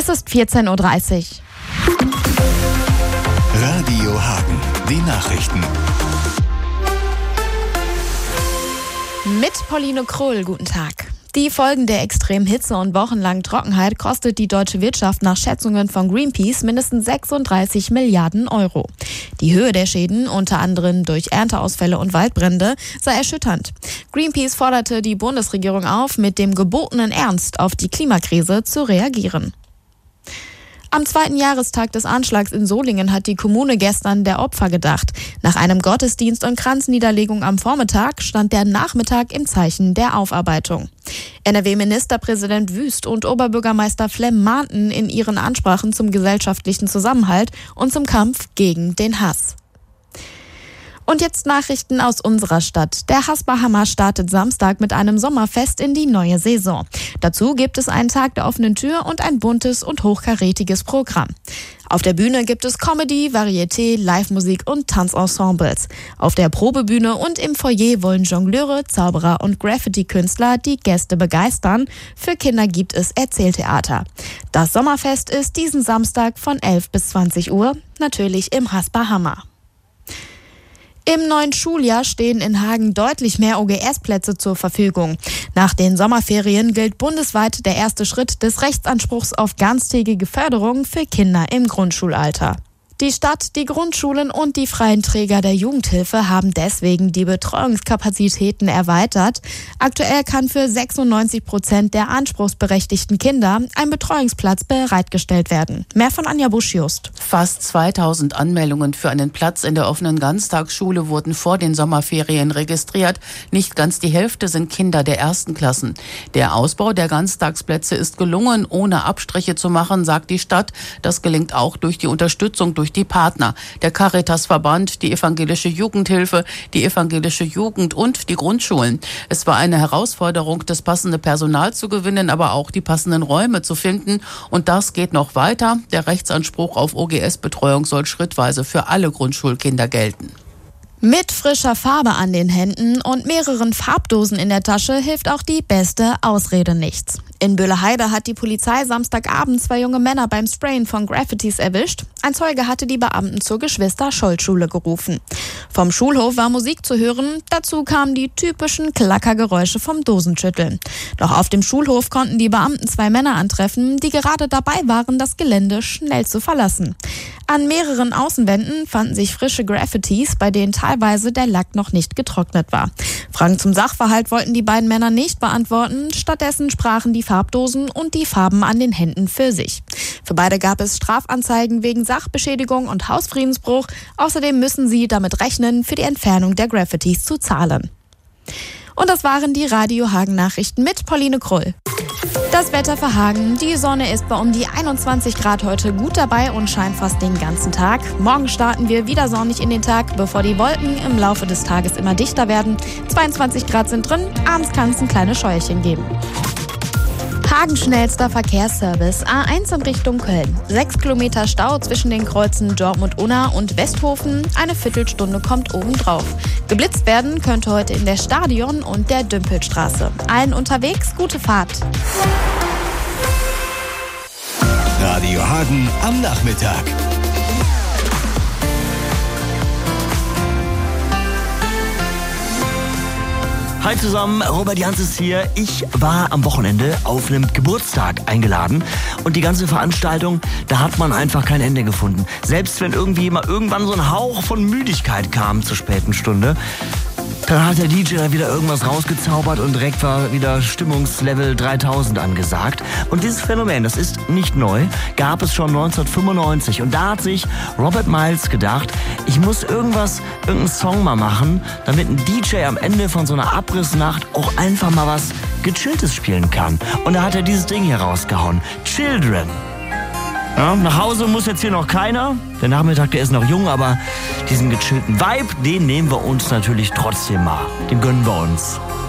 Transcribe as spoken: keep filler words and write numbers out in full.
Es ist vierzehn Uhr dreißig. Radio Hagen, die Nachrichten. Mit Pauline Krull, guten Tag. Die Folgen der extremen Hitze und wochenlangen Trockenheit kostet die deutsche Wirtschaft nach Schätzungen von Greenpeace mindestens sechsunddreißig Milliarden Euro. Die Höhe der Schäden, unter anderem durch Ernteausfälle und Waldbrände, sei erschütternd. Greenpeace forderte die Bundesregierung auf, mit dem gebotenen Ernst auf die Klimakrise zu reagieren. Am zweiten Jahrestag des Anschlags in Solingen hat die Kommune gestern der Opfer gedacht. Nach einem Gottesdienst und Kranzniederlegung am Vormittag stand der Nachmittag im Zeichen der Aufarbeitung. N R W-Ministerpräsident Wüst und Oberbürgermeister Flemm mahnten in ihren Ansprachen zum gesellschaftlichen Zusammenhalt und zum Kampf gegen den Hass. Und jetzt Nachrichten aus unserer Stadt. Der Haspa Hammer startet Samstag mit einem Sommerfest in die neue Saison. Dazu gibt es einen Tag der offenen Tür und ein buntes und hochkarätiges Programm. Auf der Bühne gibt es Comedy, Varieté, Live-Musik und Tanzensembles. Auf der Probebühne und im Foyer wollen Jongleure, Zauberer und Graffiti-Künstler die Gäste begeistern. Für Kinder gibt es Erzähltheater. Das Sommerfest ist diesen Samstag von elf bis zwanzig Uhr, natürlich im Haspa Hammer. Im neuen Schuljahr stehen in Hagen deutlich mehr O G S-Plätze zur Verfügung. Nach den Sommerferien gilt bundesweit der erste Schritt des Rechtsanspruchs auf ganztägige Förderung für Kinder im Grundschulalter. Die Stadt, die Grundschulen und die freien Träger der Jugendhilfe haben deswegen die Betreuungskapazitäten erweitert. Aktuell kann für sechsundneunzig Prozent der anspruchsberechtigten Kinder ein Betreuungsplatz bereitgestellt werden. Mehr von Anja Busch-Just. Fast zweitausend Anmeldungen für einen Platz in der offenen Ganztagsschule wurden vor den Sommerferien registriert. Nicht ganz die Hälfte sind Kinder der ersten Klassen. Der Ausbau der Ganztagsplätze ist gelungen, ohne Abstriche zu machen, sagt die Stadt. Das gelingt auch durch die Unterstützung durch die Partner, der Caritasverband, die evangelische Jugendhilfe, die evangelische Jugend und die Grundschulen. Es war eine Herausforderung, das passende Personal zu gewinnen, aber auch die passenden Räume zu finden. Und das geht noch weiter. Der Rechtsanspruch auf O G S-Betreuung soll schrittweise für alle Grundschulkinder gelten. Mit frischer Farbe an den Händen und mehreren Farbdosen in der Tasche hilft auch die beste Ausrede nichts. In Böhleheide hat die Polizei Samstagabend zwei junge Männer beim Sprayen von Graffitis erwischt. Ein Zeuge hatte die Beamten zur Geschwister-Scholl-Schule gerufen. Vom Schulhof war Musik zu hören, dazu kamen die typischen Klackergeräusche vom Dosenschütteln. Doch auf dem Schulhof konnten die Beamten zwei Männer antreffen, die gerade dabei waren, das Gelände schnell zu verlassen. An mehreren Außenwänden fanden sich frische Graffitis, bei denen teilweise der Lack noch nicht getrocknet war. Fragen zum Sachverhalt wollten die beiden Männer nicht beantworten, stattdessen sprachen die Farbdosen und die Farben an den Händen für sich. Für beide gab es Strafanzeigen wegen Sachbeschädigung und Hausfriedensbruch. Außerdem müssen sie damit rechnen, für die Entfernung der Graffitis zu zahlen. Und das waren die Radio Hagen Nachrichten mit Pauline Krull. Das Wetter für Hagen. Die Sonne ist bei um die einundzwanzig Grad heute gut dabei und scheint fast den ganzen Tag. Morgen starten wir wieder sonnig in den Tag, bevor die Wolken im Laufe des Tages immer dichter werden. zweiundzwanzig Grad sind drin, abends kann es ein kleines Scheuerchen geben. Hagen schnellster Verkehrsservice A eins in Richtung Köln. Sechs Kilometer Stau zwischen den Kreuzen Dortmund-Unna und Westhofen. Eine Viertelstunde kommt obendrauf. Geblitzt werden könnte heute in der Stadion- und der Dümpelstraße. Allen unterwegs gute Fahrt. Radio Hagen am Nachmittag. Hi zusammen, Robert Jans ist hier. Ich war am Wochenende auf einem Geburtstag eingeladen und die ganze Veranstaltung, da hat man einfach kein Ende gefunden. Selbst wenn irgendwie mal irgendwann so ein Hauch von Müdigkeit kam zur späten Stunde, dann hat der D J da wieder irgendwas rausgezaubert und direkt war wieder Stimmungslevel dreitausend angesagt. Und dieses Phänomen, das ist nicht neu, gab es schon neunzehnhundertfünfundneunzig. Und da hat sich Robert Miles gedacht, ich muss irgendwas, irgendeinen Song mal machen, damit ein D J am Ende von so einer Abrissnacht auch einfach mal was Gechilltes spielen kann. Und da hat er dieses Ding hier rausgehauen. Children. Ja, nach Hause muss jetzt hier noch keiner. Der Nachmittag, der ist noch jung, aber diesen gechillten Vibe, den nehmen wir uns natürlich trotzdem mal. Den gönnen wir uns.